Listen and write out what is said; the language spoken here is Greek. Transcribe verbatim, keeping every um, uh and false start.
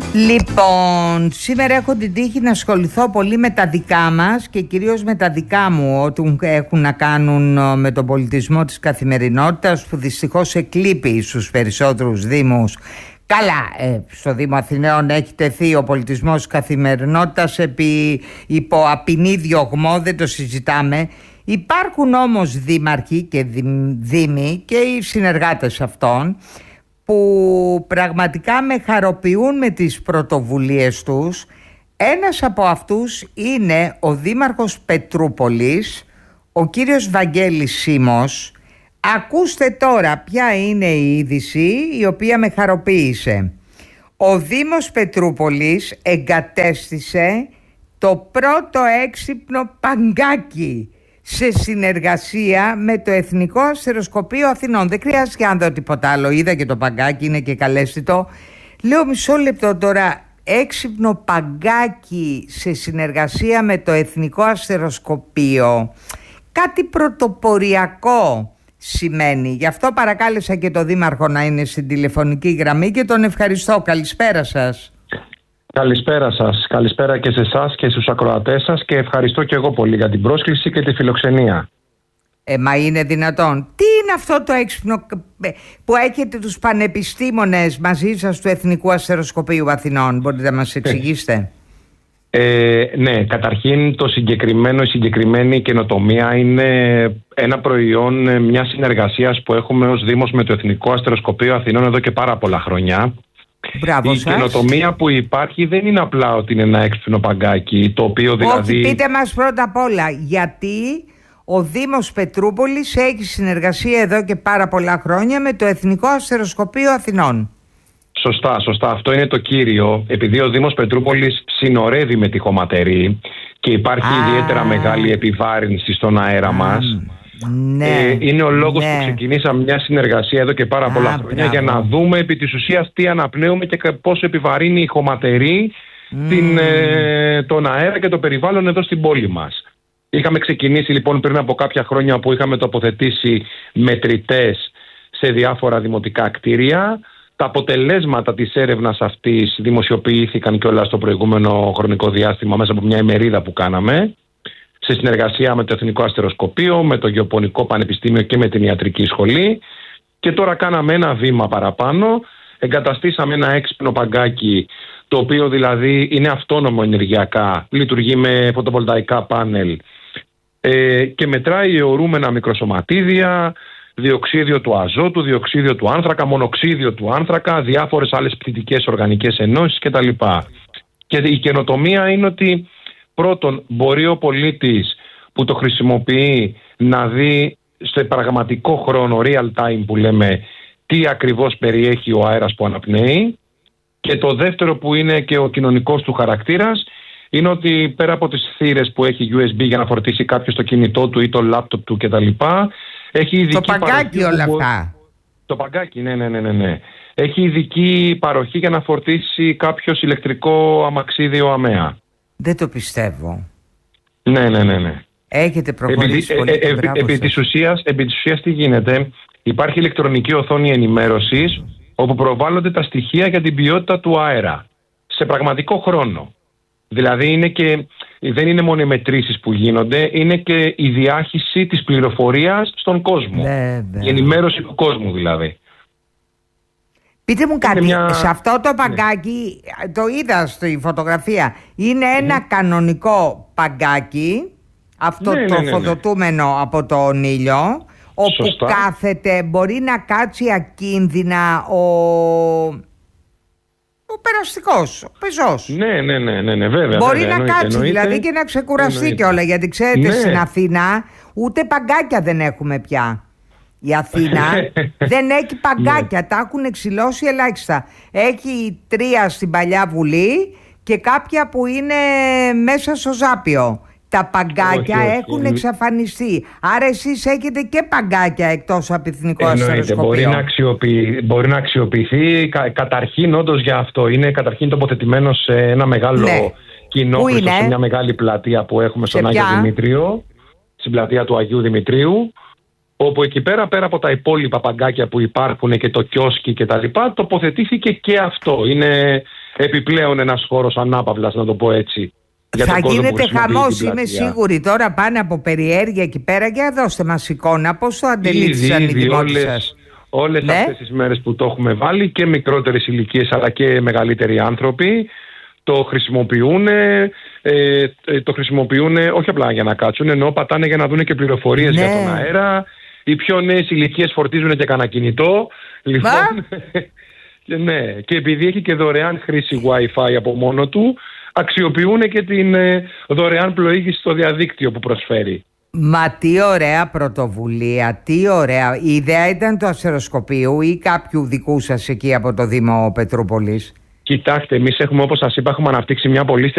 Λοιπόν, σήμερα έχω την τύχη να ασχοληθώ πολύ με τα δικά μας και κυρίως με τα δικά μου, ό,τι έχουν να κάνουν με τον πολιτισμό της καθημερινότητας, που δυστυχώς εκλείπει στους περισσότερους δήμους. Καλά, ε, στο Δήμο Αθηναίων έχει τεθεί ο πολιτισμός της καθημερινότητας επί υπό απεινή διωγμό, δεν το συζητάμε. Υπάρχουν όμως δήμαρχοι και δήμοι και οι συνεργάτες αυτών που πραγματικά με χαροποιούν με τις πρωτοβουλίες τους. Ένας από αυτούς είναι ο Δήμαρχος Πετρούπολης, ο κύριος Βαγγέλης Σίμος. Ακούστε τώρα ποια είναι η είδηση η οποία με χαροποίησε. Ο Δήμος Πετρούπολης εγκατέστησε το πρώτο έξυπνο παγκάκι σε συνεργασία με το Εθνικό Αστεροσκοπείο Αθηνών. Δεν χρειάζεται να δω τίποτα άλλο. Είδα και το παγκάκι, είναι και καλέσθητο. Λέω μισό λεπτό τώρα. Έξυπνο παγκάκι σε συνεργασία με το Εθνικό Αστεροσκοπείο. Κάτι πρωτοποριακό σημαίνει. Γι' αυτό παρακάλεσα και το Δήμαρχο να είναι στην τηλεφωνική γραμμή και τον ευχαριστώ. Καλησπέρα σας. Καλησπέρα σας. Καλησπέρα και σε εσάς και στους ακροατές σας και ευχαριστώ και εγώ πολύ για την πρόσκληση και τη φιλοξενία. Ε, μα είναι δυνατόν? Τι είναι αυτό το έξυπνο που έχετε τους πανεπιστήμονες μαζί σας του Εθνικού Αστεροσκοπείου Αθηνών? Μπορείτε να μας εξηγήσετε? Ε, ναι, καταρχήν το συγκεκριμένο, η συγκεκριμένη καινοτομία είναι ένα προϊόν μιας συνεργασίας που έχουμε ως Δήμος με το Εθνικό Αστεροσκοπείο Αθηνών εδώ και πάρα πολλά χρόνια. Μπράβο η σας. καινοτομία που υπάρχει δεν είναι απλά ότι είναι ένα έξυπνο παγκάκι, το οποίο δηλαδή... Όχι, πείτε μας πρώτα απ' όλα γιατί ο Δήμος Πετρούπολης έχει συνεργασία εδώ και πάρα πολλά χρόνια με το Εθνικό Αστεροσκοπείο Αθηνών. Σωστά, σωστά. Αυτό είναι το κύριο. Επειδή ο Δήμος Πετρούπολης συνορεύει με τη χωματερή και υπάρχει Α, ιδιαίτερα μεγάλη επιβάρυνση στον αέρα Α, μας, ναι, ε, είναι ο λόγος ναι. που ξεκινήσαμε μια συνεργασία εδώ και πάρα Α, πολλά χρόνια μπράβο. για να δούμε επί της ουσίας τι αναπνέουμε και πόσο επιβαρύνει η χωματερή mm. την, ε, τον αέρα και το περιβάλλον εδώ στην πόλη μας. Είχαμε ξεκινήσει λοιπόν πριν από κάποια χρόνια που είχαμε τοποθετήσει μετρητές σε διάφορα δημοτικά κτίρια. Τα αποτελέσματα της έρευνας αυτής δημοσιοποιήθηκαν κιόλας στο προηγούμενο χρονικό διάστημα μέσα από μια ημερίδα που κάναμε σε συνεργασία με το Εθνικό Αστεροσκοπείο, με το Γεωπονικό Πανεπιστήμιο και με την Ιατρική Σχολή. Και τώρα κάναμε ένα βήμα παραπάνω. Εγκαταστήσαμε ένα έξυπνο παγκάκι, το οποίο δηλαδή είναι αυτόνομο ενεργειακά, λειτουργεί με φωτοβολταϊκά πάνελ ε, και μετράει αιωρούμενα μικροσωματίδια, διοξίδιο του αζότου, διοξίδιο του άνθρακα, μονοξίδιο του άνθρακα, διάφορες άλλες πτυτικές οργανικές ενώσεις κτλ. Και η καινοτομία είναι ότι πρώτον μπορεί ο πολίτης που το χρησιμοποιεί να δει σε πραγματικό χρόνο, real time που λέμε, τι ακριβώς περιέχει ο αέρας που αναπνέει. Και το δεύτερο που είναι και ο κοινωνικός του χαρακτήρας είναι ότι πέρα από τις θύρες που έχει γιου ες μπι για να φορτίσει κάποιος το κινητό του ή το λάπτοπ του κτλ. Έχει ειδική το παγκάκι όλα που... αυτά. Το παγκάκι, ναι, ναι, ναι, ναι, ναι. Έχει ειδική παροχή για να φορτίσει κάποιος ηλεκτρικό αμαξίδιο αμαία. Δεν το πιστεύω. Ναι, ναι, ναι, ναι. Έχετε προχωρήσει πολύ. Ε, ε, ε, επί της ουσίας, επί της ουσίας τι γίνεται? Υπάρχει ηλεκτρονική οθόνη ενημέρωσης όπου προβάλλονται τα στοιχεία για την ποιότητα του αέρα σε πραγματικό χρόνο. Δηλαδή είναι και, δεν είναι μόνο οι μετρήσεις που γίνονται, είναι και η διάχυση της πληροφορίας στον κόσμο. Βέβαια. Η ενημέρωση του κόσμου δηλαδή. Πείτε μου κάτι, μια... σε αυτό το παγκάκι, ναι. το είδα στη φωτογραφία, είναι ένα mm. κανονικό παγκάκι, αυτό ναι, το ναι, ναι, ναι. φωτοτούμενο από τον ήλιο, όπου Σωστά. κάθεται, μπορεί να κάτσει ακίνδυνα ο... ο περαστικός, ο πεζός. Ναι, ναι, ναι, ναι, ναι, βέβαια. Μπορεί βέβαια, να εννοείται, κάτσει εννοείται, δηλαδή και να ξεκουραστεί κιόλα. Γιατί ξέρετε, ναι. στην Αθήνα ούτε παγκάκια δεν έχουμε πια. Η Αθήνα δεν έχει παγκάκια, τα έχουν εξηλώσει ελάχιστα. Έχει τρία στην Παλιά Βουλή και κάποια που είναι μέσα στο Ζάπιο. Τα παγκάκια όχι, όχι, έχουν όχι. εξαφανιστεί. Άρα εσείς έχετε και παγκάκια εκτός από Εθνικό Αστεροσκοπείο. Μπορεί να, αξιοποιη... μπορεί να αξιοποιηθεί κα... καταρχήν όντως για αυτό. Είναι καταρχήν τοποθετημένο σε ένα μεγάλο ναι. κοινόχρηστο, σε μια μεγάλη πλατεία που έχουμε στον Άγιο Δημήτριο, στην πλατεία του Αγίου Δημητρίου, όπου εκεί πέρα, πέρα από τα υπόλοιπα παγκάκια που υπάρχουν και το κιόσκι και τα λοιπά, τοποθετήθηκε και αυτό. Είναι επιπλέον ένας χώρος ανάπαυλας, να το πω έτσι. Θα γίνεται χαμός, είμαι σίγουρη. Τώρα πάνε από περιέργεια εκεί πέρα. Για δώστε μας εικόνα, πώς το αντελήφθησαν οι δημότες σας? Όλες ναι. αυτές τις μέρες που το έχουμε βάλει, και μικρότερες ηλικίες αλλά και μεγαλύτεροι άνθρωποι το χρησιμοποιούν, ε, το χρησιμοποιούν όχι απλά για να κάτσουν, ενώ πατάνε για να δουν και πληροφορίες ναι. για τον αέρα. Οι πιο νέες ηλικίες φορτίζουν και κανένα κινητό. Λοιπόν, ναι, και επειδή έχει και δωρεάν χρήση Wi-Fi από μόνο του, αξιοποιούν και την ε, δωρεάν πλοήγηση στο διαδίκτυο που προσφέρει. Μα τι ωραία πρωτοβουλία, τι ωραία. Η ιδέα ήταν του αστεροσκοπείου ή κάποιου δικού σας εκεί από το Δήμο Πετρούπολης? Κοιτάξτε, εμείς έχουμε, όπως σας είπα, έχουμε αναπτύξει μια πολύ